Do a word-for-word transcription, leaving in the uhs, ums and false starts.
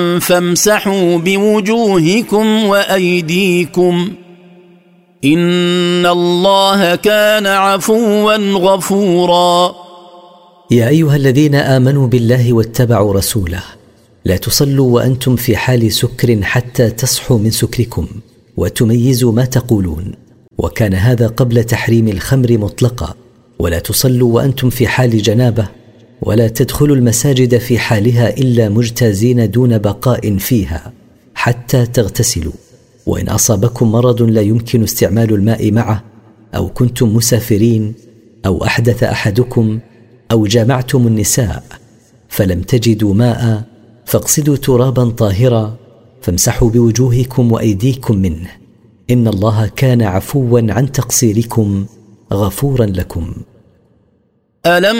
فامسحوا بوجوهكم وأيديكم إن الله كان عفوا غفورا. يا أيها الذين آمنوا بالله واتبعوا رسوله لا تصلوا وأنتم في حال سكر حتى تصحوا من سكركم وتميزوا ما تقولون، وكان هذا قبل تحريم الخمر مطلقا. ولا تصلوا وأنتم في حال جنابة، ولا تدخلوا المساجد في حالها إلا مجتازين دون بقاء فيها حتى تغتسلوا. وإن أصابكم مرض لا يمكن استعمال الماء معه، أو كنتم مسافرين، أو أحدث أحدكم، أو جامعتم النساء فلم تجدوا ماء، فاقصدوا ترابا طاهرا فامسحوا بوجوهكم وأيديكم منه إن الله كان عفوا عن تقصيركم غفورا لكم. ألم